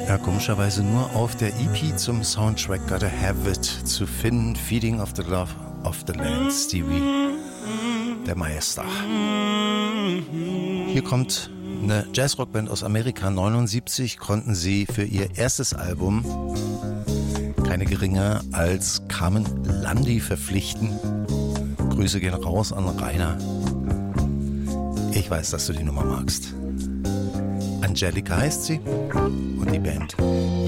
Ja, komischerweise nur auf der EP zum Soundtrack Gotta Have It zu finden. Feeding of the Love of the Land, Stevie, der Meister. Hier kommt eine Jazzrockband aus Amerika. 79 konnten sie für ihr erstes Album keine geringer als Carmen Lundy verpflichten. Grüße gehen raus an Rainer. Ich weiß, dass du die Nummer magst. Angelica heißt sie und die Band